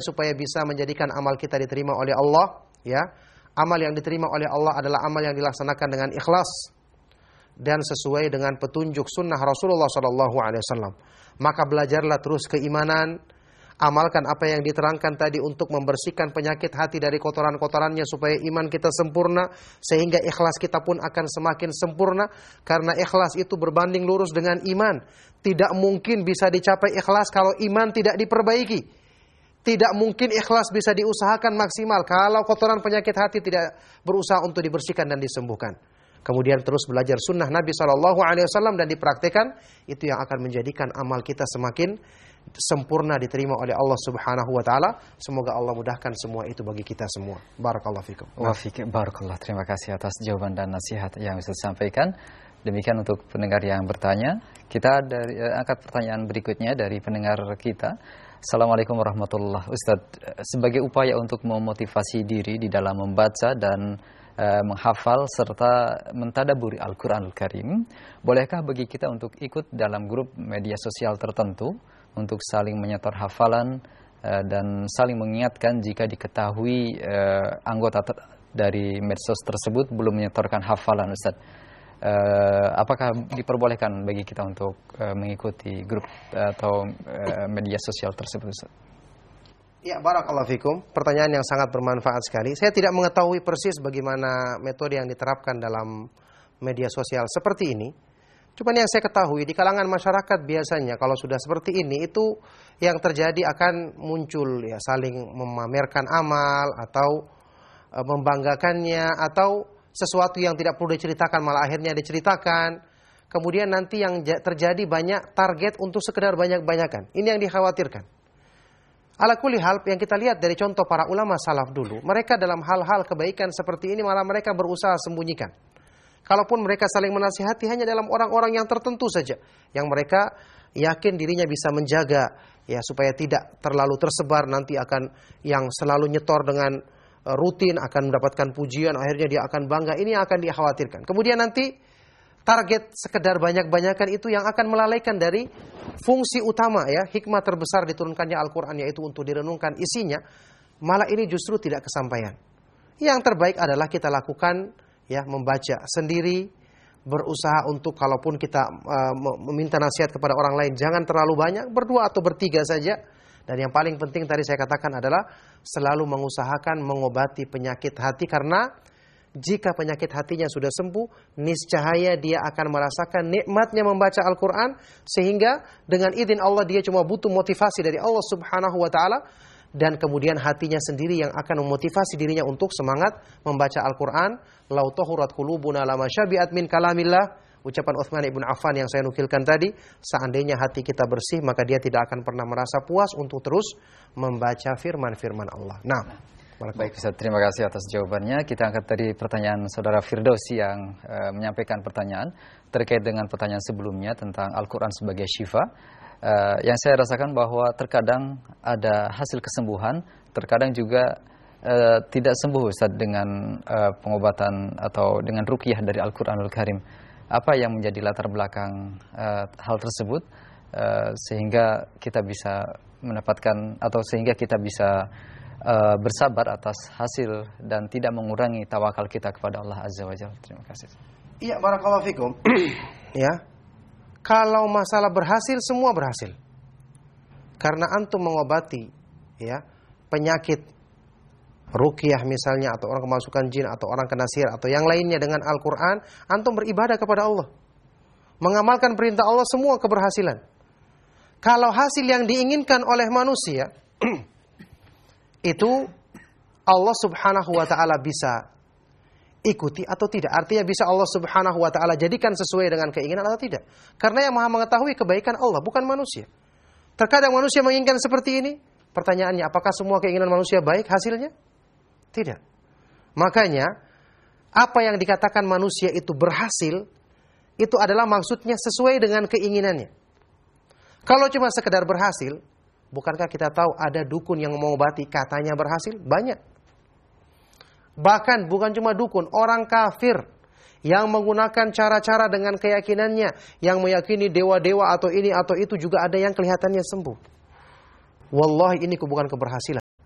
supaya bisa menjadikan amal kita diterima oleh Allah, ya. Amal yang diterima oleh Allah adalah amal yang dilaksanakan dengan ikhlas dan sesuai dengan petunjuk sunnah Rasulullah SAW. Maka belajarlah terus keimanan, amalkan apa yang diterangkan tadi untuk membersihkan penyakit hati dari kotoran-kotorannya supaya iman kita sempurna, sehingga ikhlas kita pun akan semakin sempurna. Karena ikhlas itu berbanding lurus dengan iman. Tidak mungkin bisa dicapai ikhlas kalau iman tidak diperbaiki. Tidak mungkin ikhlas bisa diusahakan maksimal kalau kotoran penyakit hati tidak berusaha untuk dibersihkan dan disembuhkan. Kemudian terus belajar sunnah Nabi SAW dan dipraktikkan, itu yang akan menjadikan amal kita semakin sempurna diterima oleh Allah Subhanahu wa taala. Semoga Allah mudahkan semua itu bagi kita semua. Barakallahu fikum. Barakallah. Terima kasih atas jawaban dan nasihat yang Ustaz sampaikan. Demikian untuk pendengar yang bertanya. Kita angkat pertanyaan berikutnya dari pendengar kita. Assalamualaikum warahmatullahi wabarakatuh. Ustaz, sebagai upaya untuk memotivasi diri di dalam membaca dan menghafal serta mentadaburi Al-Quranul Karim, bolehkah bagi kita untuk ikut dalam grup media sosial tertentu untuk saling menyetor hafalan dan saling mengingatkan jika diketahui anggota dari medsos tersebut belum menyetorkan hafalan, Ustaz? Apakah diperbolehkan bagi kita untuk mengikuti grup atau media sosial tersebut, Ustaz? Ya, barakallahu fikum. Pertanyaan yang sangat bermanfaat sekali. Saya tidak mengetahui persis bagaimana metode yang diterapkan dalam media sosial seperti ini. Cuman yang saya ketahui di kalangan masyarakat biasanya kalau sudah seperti ini, itu yang terjadi akan muncul ya saling memamerkan amal atau membanggakannya, atau sesuatu yang tidak perlu diceritakan malah akhirnya diceritakan. Kemudian nanti yang terjadi banyak target untuk sekedar banyak-banyakan. Ini yang dikhawatirkan. Ala kulli hal, yang kita lihat dari contoh para ulama salaf dulu, mereka dalam hal-hal kebaikan seperti ini malah mereka berusaha sembunyikan. Kalaupun mereka saling menasihati hanya dalam orang-orang yang tertentu saja, yang mereka yakin dirinya bisa menjaga ya supaya tidak terlalu tersebar, nanti akan yang selalu nyetor dengan rutin akan mendapatkan pujian, akhirnya dia akan bangga. Ini yang akan dikhawatirkan. Kemudian nanti target sekedar banyak-banyakan itu yang akan melalaikan dari fungsi utama ya, hikmah terbesar diturunkannya Al-Quran, yaitu untuk direnungkan isinya. Malah ini justru tidak kesampaian. Yang terbaik adalah kita lakukan ya, membaca sendiri, berusaha untuk kalaupun kita meminta nasihat kepada orang lain, jangan terlalu banyak, berdua atau bertiga saja. Dan yang paling penting tadi saya katakan adalah selalu mengusahakan mengobati penyakit hati, karena jika penyakit hatinya sudah sembuh, niscaya dia akan merasakan nikmatnya membaca Al-Quran, sehingga dengan izin Allah dia cuma butuh motivasi dari Allah Subhanahu wa taala, dan kemudian hatinya sendiri yang akan memotivasi dirinya untuk semangat membaca Al-Quran. Lau tahurat qulubuna lama syabi'at min kalamillah, ucapan Utsman ibn Affan yang saya nukilkan tadi. Seandainya hati kita bersih, maka dia tidak akan pernah merasa puas untuk terus membaca firman-firman Allah. Nah, baik Ustaz, terima kasih atas jawabannya. Kita angkat tadi pertanyaan saudara Firdausi yang menyampaikan pertanyaan terkait dengan pertanyaan sebelumnya tentang Al-Quran sebagai syifa. Yang saya rasakan bahwa terkadang ada hasil kesembuhan, terkadang juga tidak sembuh Ustaz dengan pengobatan atau dengan ruqyah dari Al-Quranul Karim. Apa yang menjadi latar belakang hal tersebut sehingga kita bisa mendapatkan atau sehingga kita bisa bersabar atas hasil dan tidak mengurangi tawakal kita kepada Allah Azza wa Jalla. Terima kasih. Iya, barakallahu fikum. Ya. Kalau masalah berhasil, semua berhasil. Karena antum mengobati ya penyakit ruqyah misalnya, atau orang kemasukan jin, atau orang kena sihir, atau yang lainnya dengan Al-Quran, antum beribadah kepada Allah, mengamalkan perintah Allah, semua keberhasilan. Kalau hasil yang diinginkan oleh manusia itu Allah Subhanahu wa ta'ala bisa ikuti atau tidak. Artinya bisa Allah Subhanahu wa ta'ala jadikan sesuai dengan keinginan atau tidak. Karena yang maha mengetahui kebaikan Allah, bukan manusia. Terkadang manusia menginginkan seperti ini. Pertanyaannya, apakah semua keinginan manusia baik hasilnya? Tidak. Makanya apa yang dikatakan manusia itu berhasil, itu adalah maksudnya sesuai dengan keinginannya. Kalau cuma sekedar berhasil, bukankah kita tahu ada dukun yang mengobati katanya berhasil? Banyak. Bahkan bukan cuma dukun, orang kafir yang menggunakan cara-cara dengan keyakinannya, yang meyakini dewa-dewa atau ini atau itu, juga ada yang kelihatannya sembuh. Wallahi ini bukan keberhasilan.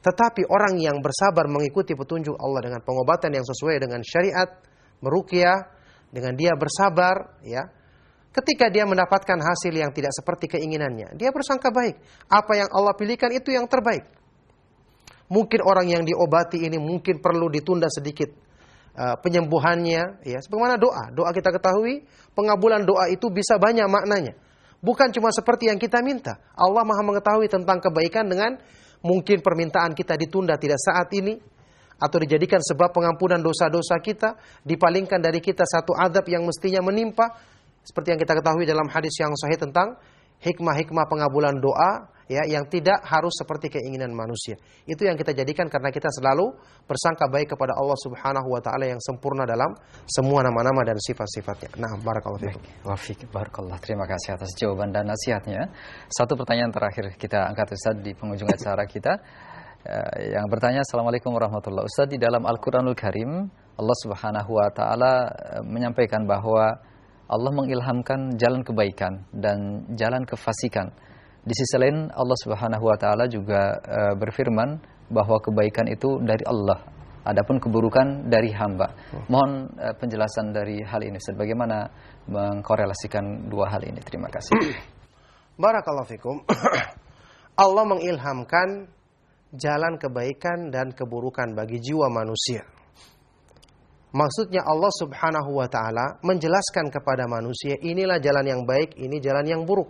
Tetapi orang yang bersabar mengikuti petunjuk Allah dengan pengobatan yang sesuai dengan syariat, meruqyah, dengan dia bersabar, ya. Ketika dia mendapatkan hasil yang tidak seperti keinginannya, dia bersangka baik. Apa yang Allah pilihkan itu yang terbaik. Mungkin orang yang diobati ini mungkin perlu ditunda sedikit penyembuhannya, ya. Sebagaimana doa kita ketahui, pengabulan doa itu bisa banyak maknanya. Bukan cuma seperti yang kita minta. Allah Maha mengetahui tentang kebaikan dengan mungkin permintaan kita ditunda tidak saat ini, atau dijadikan sebab pengampunan dosa-dosa kita, dipalingkan dari kita satu azab yang mestinya menimpa. Seperti yang kita ketahui dalam hadis yang sahih tentang hikmah-hikmah pengabulan doa, ya, yang tidak harus seperti keinginan manusia. Itu yang kita jadikan karena kita selalu bersangka baik kepada Allah Subhanahu wa taala yang sempurna dalam semua nama-nama dan sifat-sifatnya. Nah, barakallahu fiik. Barakallah. Terima kasih atas jawaban dan nasihatnya. Satu pertanyaan terakhir kita angkat Ustaz di penghujung acara kita. Yang bertanya, Assalamualaikum warahmatullahi wabarakatuh. Ustaz, di dalam Al-Qur'anul Karim Allah Subhanahu wa taala menyampaikan bahwa Allah mengilhamkan jalan kebaikan dan jalan kefasikan. Di sisi lain Allah Subhanahu wa taala juga berfirman bahwa kebaikan itu dari Allah, adapun keburukan dari hamba. Mohon penjelasan dari hal ini Ustaz, bagaimana mengkorelasikan dua hal ini? Terima kasih. Barakallahu fikum. Allah mengilhamkan jalan kebaikan dan keburukan bagi jiwa manusia. Maksudnya Allah Subhanahu wa taala menjelaskan kepada manusia, inilah jalan yang baik, ini jalan yang buruk.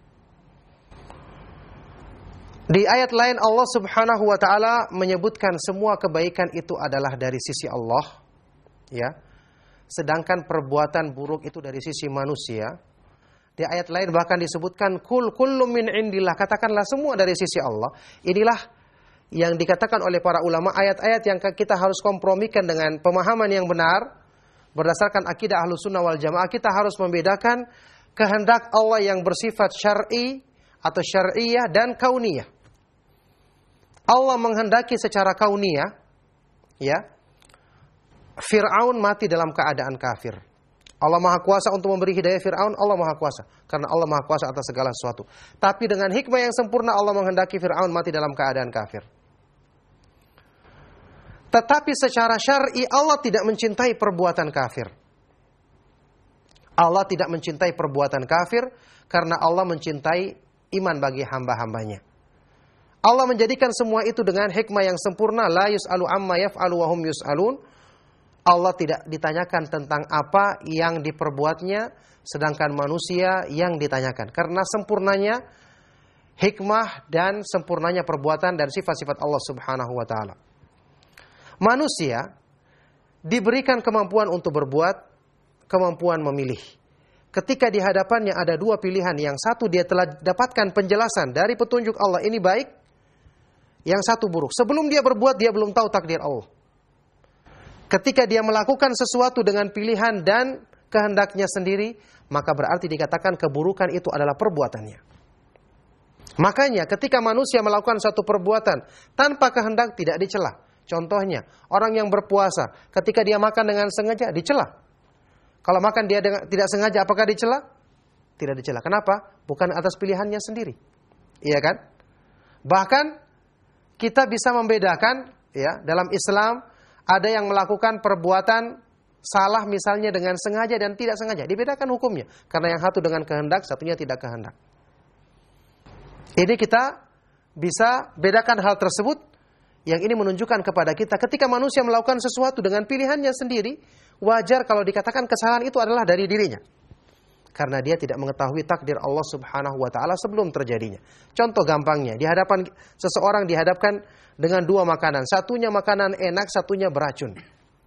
Di ayat lain Allah Subhanahu wa taala menyebutkan semua kebaikan itu adalah dari sisi Allah, ya. Sedangkan perbuatan buruk itu dari sisi manusia. Di ayat lain bahkan disebutkan kullu min indillah, katakanlah semua dari sisi Allah. Inilah yang dikatakan oleh para ulama, ayat-ayat yang kita harus kompromikan dengan pemahaman yang benar berdasarkan akidah Ahlussunnah wal Jamaah. Kita harus membedakan kehendak Allah yang bersifat syar'i atau syar'iyah dan kauniyah. Allah menghendaki secara kauniyah, ya, Fir'aun mati dalam keadaan kafir. Allah Maha Kuasa untuk memberi hidayah Fir'aun, Allah Maha Kuasa. Karena Allah Maha Kuasa atas segala sesuatu. Tapi dengan hikmah yang sempurna Allah menghendaki Fir'aun mati dalam keadaan kafir. Tetapi secara syar'i Allah tidak mencintai perbuatan kafir. Allah tidak mencintai perbuatan kafir karena Allah mencintai iman bagi hamba-hambanya. Allah menjadikan semua itu dengan hikmah yang sempurna. La yus'alu amma yaf'alu wa hum yus'alun. Allah tidak ditanyakan tentang apa yang diperbuatnya, sedangkan manusia yang ditanyakan. Karena sempurnanya hikmah dan sempurnanya perbuatan dan sifat-sifat Allah Subhanahu wa taala. Manusia diberikan kemampuan untuk berbuat, kemampuan memilih. Ketika di hadapannya ada dua pilihan, yang satu dia telah dapatkan penjelasan dari petunjuk Allah, ini baik, yang satu buruk. Sebelum dia berbuat, dia belum tahu takdir Allah. Ketika dia melakukan sesuatu dengan pilihan dan kehendaknya sendiri, maka berarti dikatakan keburukan itu adalah perbuatannya. Makanya ketika manusia melakukan satu perbuatan tanpa kehendak tidak dicela. Contohnya, orang yang berpuasa, ketika dia makan dengan sengaja, dicela. Kalau makan dia tidak sengaja, apakah dicela? Tidak dicela. Kenapa? Bukan atas pilihannya sendiri. Iya kan? Bahkan, kita bisa membedakan, ya, dalam Islam, ada yang melakukan perbuatan salah misalnya dengan sengaja dan tidak sengaja. Dibedakan hukumnya. Karena yang satu dengan kehendak, satunya tidak kehendak. Ini kita bisa bedakan hal tersebut. Yang ini menunjukkan kepada kita ketika manusia melakukan sesuatu dengan pilihannya sendiri, wajar kalau dikatakan kesalahan itu adalah dari dirinya. Karena dia tidak mengetahui takdir Allah Subhanahu wa taala sebelum terjadinya. Contoh gampangnya, seseorang dihadapkan dengan dua makanan, satunya makanan enak, satunya beracun.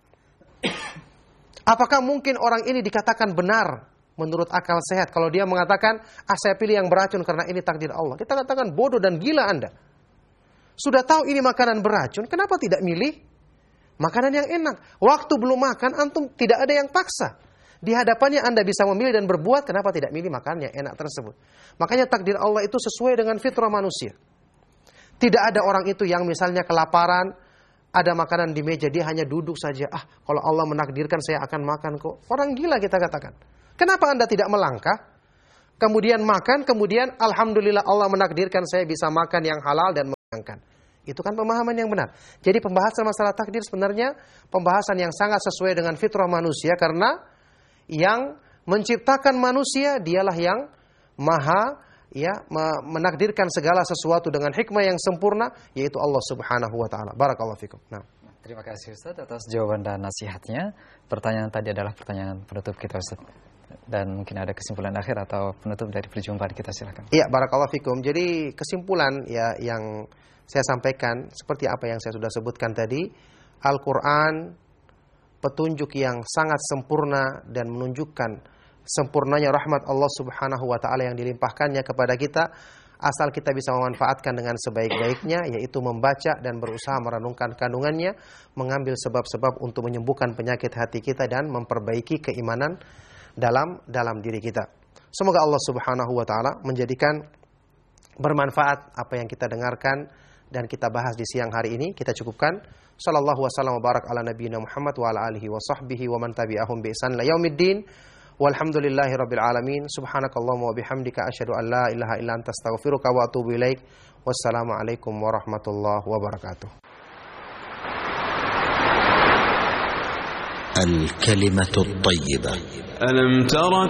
Apakah mungkin orang ini dikatakan benar menurut akal sehat kalau dia mengatakan, saya pilih yang beracun karena ini takdir Allah? Kita katakan bodoh dan gila Anda. Sudah tahu ini makanan beracun, kenapa tidak milih makanan yang enak? Waktu belum makan, antum tidak ada yang paksa. Di hadapannya Anda bisa memilih dan berbuat, kenapa tidak milih makanan yang enak tersebut? Makanya takdir Allah itu sesuai dengan fitrah manusia. Tidak ada orang itu yang misalnya kelaparan, ada makanan di meja, dia hanya duduk saja. Kalau Allah menakdirkan saya akan makan kok. Orang gila kita katakan. Kenapa Anda tidak melangkah? Kemudian makan, kemudian alhamdulillah Allah menakdirkan saya bisa makan yang halal dan menyenangkan. Itu kan pemahaman yang benar. Jadi pembahasan masalah takdir sebenarnya pembahasan yang sangat sesuai dengan fitrah manusia, karena yang menciptakan manusia dialah yang maha menakdirkan segala sesuatu dengan hikmah yang sempurna, yaitu Allah Subhanahu wa taala. Barakallahu fikum. Nah, terima kasih Ustaz atas jawaban dan nasihatnya. Pertanyaan tadi adalah pertanyaan penutup kita Ustaz. Dan mungkin ada kesimpulan akhir atau penutup dari perjumpaan kita, silakan. Iya, barakallahu fikum. Jadi kesimpulan yang saya sampaikan seperti apa yang saya sudah sebutkan tadi, Al-Qur'an petunjuk yang sangat sempurna dan menunjukkan sempurnanya rahmat Allah Subhanahu wa taala yang dilimpahkannya kepada kita, asal kita bisa memanfaatkan dengan sebaik-baiknya, yaitu membaca dan berusaha merenungkan kandungannya, mengambil sebab-sebab untuk menyembuhkan penyakit hati kita dan memperbaiki keimanan dalam diri kita. Semoga Allah Subhanahu wa taala menjadikan bermanfaat apa yang kita dengarkan dan kita bahas di siang hari ini. Kita cukupkan. Sallallahu wasallam wa barak ala nabiyina Muhammad wa ala alihi wa sahbihi wa man tabi'ahum bi ihsan ila yaumiddin. Walhamdulillahi rabbil alamin. Subhanakallahumma wa bihamdika asyhadu an la ilaha illa anta astaghfiruka wa atubu ilaik. Wassalamu alaikum warahmatullahi wabarakatuh. الكلمة الطيبة. ألم تر